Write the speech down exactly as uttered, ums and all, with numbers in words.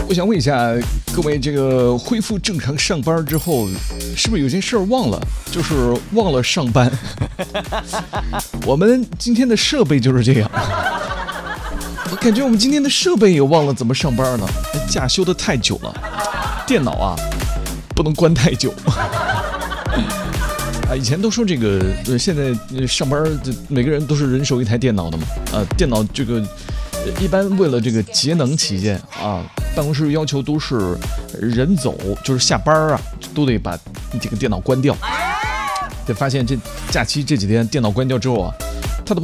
我想问一下各位，这个恢复正常上班之后，是不是有件事忘了？就是忘了上班。我们今天的设备就是这样，我感觉我们今天的设备也忘了怎么上班呢？假休的太久了，电脑啊不能关太久。啊，以前都说这个，呃，现在上班每个人都是人手一台电脑的嘛，啊，电脑这个一般为了这个节能起见啊，办公室要求都是人走，就是下班啊都得把这个电脑关掉。就发现这假期这几天电脑关掉之后啊，